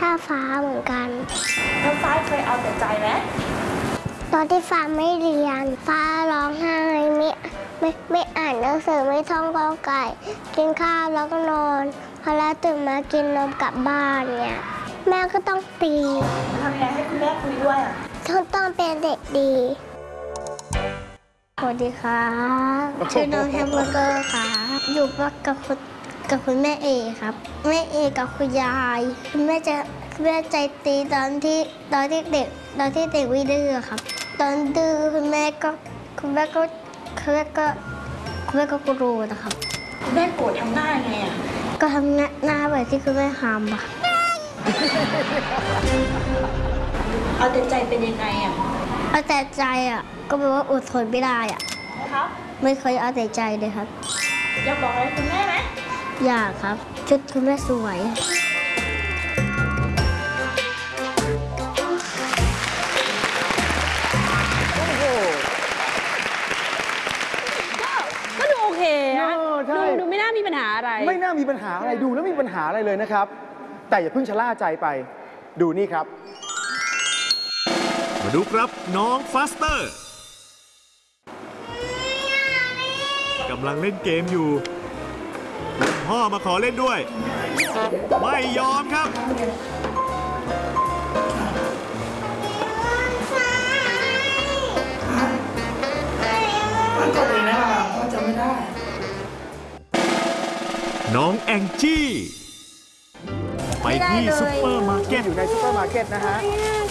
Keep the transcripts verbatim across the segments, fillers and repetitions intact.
ถ้าฟ้าเหมือนกันแล้วฟ้าเคยเอาแต่ใจไหมตอนที่ฟ้าไม่เรียนฟ้าร้องไห้ไม่ไม่ไม่อ่านหนังสือไม่ท่องกอไก่กินข้าวแล้วก็นอนพอแล้วตื่นมากินนมกลับบ้านเนี่ยแม่ก็ต้องตีทำไงให้คุณแม่คุยด้วยอ่ะต้องต้องเป็นเด็กดีสวัสดีครับชื่อน้องแฮมเบอร์เกอร์ค่ะอยู่บ้านกับคุณกับคุณแม่เอครับแม่เอกับคุณยายคุณแม่จะคุณแม่ใจตีตอนที่ตอนที่เด็กตอนที่เด็กวิดื้อครับตอนดื้อคุณแม่ก็คุณแม่ก็คุณแม่ก็คุณแม่ก็กลัวนะครับคุณแม่โกรธทำหน้าไงอ่ะก็ทำหน้าหน้าแบบที่คุณแม่ทำอะเอาแต่ใจเป็นยังไงอ่ะเอาแต่ใจอ่ะก็แปลว่าอดทนไม่ได้อ่ะครับไม่เคยเอาแต่ใจเลยครับอยากบอกอะไรคุณแม่ไหมอยากครับชุดคุณแม่สวยก็ดูโอเคนะดูดูไม่น่ามีปัญหาอะไรไม่น่ามีปัญหาอะไรดูแล้วมีปัญหาอะไรเลยนะครับแต่อย่าเพิ่งชะล่าใจไปดูนี่ครับมาดูครับน้องฟาสเตอร์กำลังเล่นเกมอยู่พ่อมาขอเล่นด้วยไม่ยอมครับก็เลยนะพ่อจำไม่ได้น้องแองจี้ไปที่ซุปเปอร์มาร์เก็ตอยู่ในซุปเปอร์มาร์เก็ตนะฮะ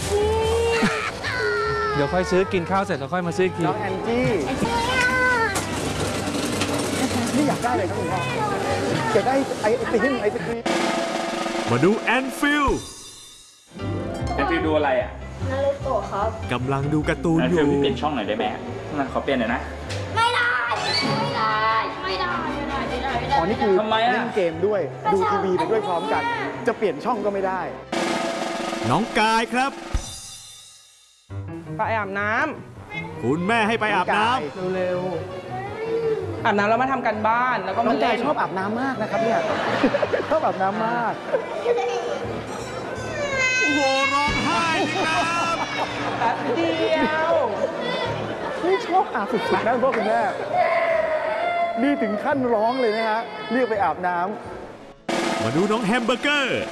เดี๋ยวค่อยซื้อกินข้าวเสร็จแล้วค่อยมาซื้อกินน้องแองจี้นี่อยากได้เลยครับคุณพ่ออยากได้ไอติมไอศครีมมาดูแอนฟิลแอนฟิลดูอะไรอ่ะนารูโตะครับกำลังดูการ์ตูนอยู่แอนฟิลพี่เปลี่ยนช่องหน่อยได้ไหมนั่นขอเปลี่ยนหน่อยนะไม่ได้ไม่ได้ไม่ได้ไม่ได้ไม่ได้ไม่ได้อ๋อนี่คือเล่นเกมด้วยดูทีวีไปด้วยพร้อมกันจะเปลี่ยนช่องก็ไม่ได้น้องกายครับไปอาบน้ำคุณแม่ให้ไปอาบน้ำเร็วๆอาบน้ำแล้วมาทำกันบ้านแล้วก็มาเล่นชอบอาบน้ำมากนะครับเนี่ยชอบอาบน้ำมากโหร้องไห้ครับแป๊บเดียวนี่ชอบอาบสุดๆนะพ่อคุณแม่นี่ถึงขั้นร้องเลยนะฮะเรียกไปอาบน้ำมาดูน้องแฮมเบอร์เกอร์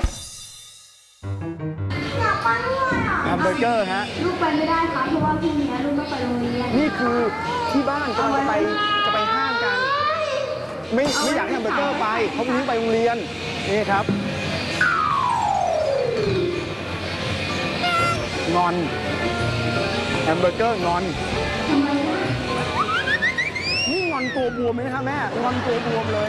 แฮมเบอร์เกอร์ฮะลูกไปไม่ได้ค่ะเพราะว่าพรุ่งนี้ลูกไม่ไปโรงเรียนนี่คือที่บ้านกำลังจะไปจะไปห้างกันไม่ไม่อยากแฮมเบอร์เกอร์ไปเพราะพรุ่งนี้ไปโรงเรียนนี่ครับงอนแฮมเบอร์เกอร์งอนนี่งอนตัวบวมไหมนะครับแม่งอนตัวบวมเลย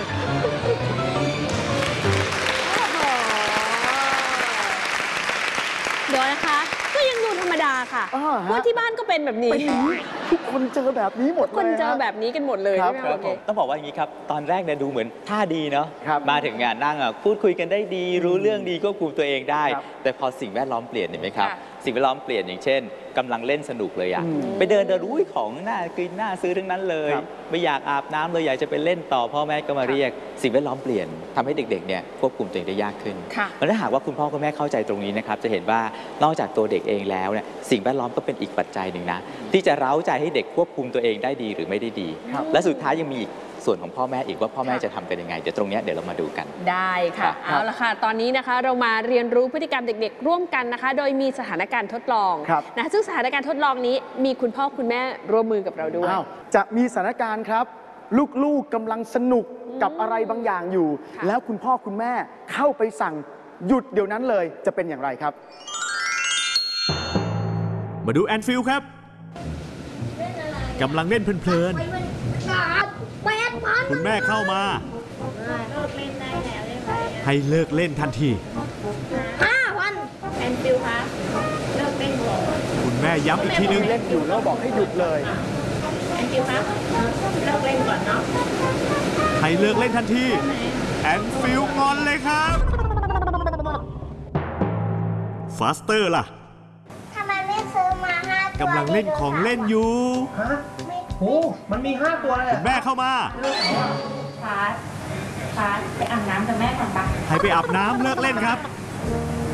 เดี๋ยวนะคะก็ยังดูธรรมดาค่ะเพราะที่บ้านก็เป็นแบบนี้ทุกคนเจอแบบนี้หมดเลยคนเจอแบบนี้กันหมดเลยครับต้องบอกว่าอย่างนี้ครับตอนแรกเนี่ยดูเหมือนท่าดีเนาะมาถึงงานนั่งอ่ะพูดคุยกันได้ดีรู้เรื่องดีควบคุมตัวเองได้แต่พอสิ่งแวดล้อมเปลี่ยนเห็นไหมครับสิ่งแวดล้อมเปลี่ยนอย่างเช่นกำลังเล่นสนุกเลยอ่ะไปเดินเดินรู้ของน่ากินน่าซื้อทั้งนั้นเลยไม่อยากอาบน้ำเลยอยากจะไปเล่นต่อพ่อแม่ก็มาเรียกสิ่งแวดล้อมเปลี่ยนทำให้เด็กๆเนี่ยควบคุมตัวเองได้ยากขึ้นแล้วถ้าหากว่าคุณพ่อคุณแม่เข้าใจตรงนี้นะครับจะเห็นว่านอกจากตัวเด็กเองแล้วเนี่ยสิ่งแวดล้อมก็เป็นอีกปัจจัยหนึ่งนะที่จะเร้าใจให้เด็กควบคุมตัวเองได้ดีหรือไม่ได้ดีและสุดท้ายยังมีอีกส่วนของพ่อแม่อีกว่าพ่อแม่จะทำกันยังไงเดี๋ยวตรงนี้เดี๋ยวเรามาดูกันได้ค่ะเอาละค่ะตอนนี้นะคะเรามาเรียนรู้พฤติกรรมเด็กๆร่วมกันนะคะโดยมีสถานการณ์ทดลองนะซึ่งสถานการณ์ทดลองนี้มีคุณพ่อคุณแม่ร่วมมือกับเราด้วยจะมีสถานการณ์ครับลูกๆกำลังสนุกกับอะไรบางอย่างอยู่แล้วคุณพ่อคุณแม่เข้าไปสั่งหยุดเดี๋ยวนั้นเลยจะเป็นอย่างไรครับมาดูแอนฟิลครับกำลังเล่นเพลินๆคุณแม่เข้ามาให้เลิกเล่นทันทีห้าวันแอนฟิลครับเลิกเล่นก่อนคุณแม่ย้ำอีกทีนึงเล่นอยู่แล้วบอกให้หยุดเลยแอนฟิลครับเลิกเล่นก่อนเนาะให้เลิกเล่นทันทีแอนฟิลงอนเลยครับฟาสเตอร์ล่ะทำไมไม่ซื้อมาห้าตัวกำลังเล่นของเล่นอยู่ฮะโอ้มันมีห้าตัวเลยคุณแม่เข้ามาฟาสฟาสไปอาบน้ำกับแม่ก่อนปะให้ไปอาบน้ำเลิกเล่นครับ